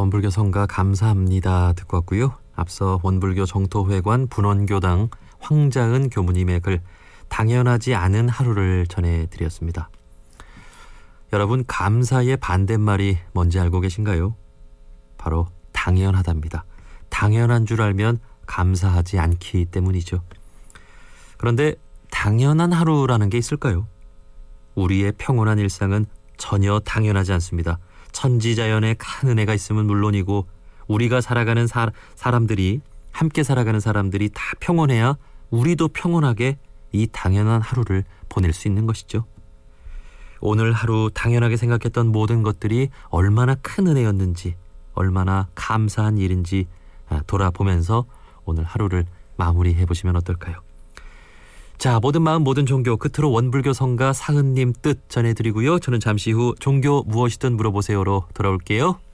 원불교 성가 감사합니다 듣고 왔고요. 앞서 원불교 정토회관 분원교당 황자은 교무님의 글 당연하지 않은 하루를 전해드렸습니다. 여러분, 감사의 반대말이 뭔지 알고 계신가요? 바로 당연하답니다. 당연한 줄 알면 감사하지 않기 때문이죠. 그런데 당연한 하루라는 게 있을까요? 우리의 평온한 일상은 전혀 당연하지 않습니다. 천지자연에 큰 은혜가 있으면 물론이고 우리가 살아가는 사람들이 함께 살아가는 사람들이 다 평온해야 우리도 평온하게 이 당연한 하루를 보낼 수 있는 것이죠. 오늘 하루 당연하게 생각했던 모든 것들이 얼마나 큰 은혜였는지, 얼마나 감사한 일인지 돌아보면서 오늘 하루를 마무리해 보시면 어떨까요? 자, 모든 마음 모든 종교 끝으로 원불교 성가 사은님 뜻 전해드리고요. 저는 잠시 후 종교 무엇이든 물어보세요로 돌아올게요.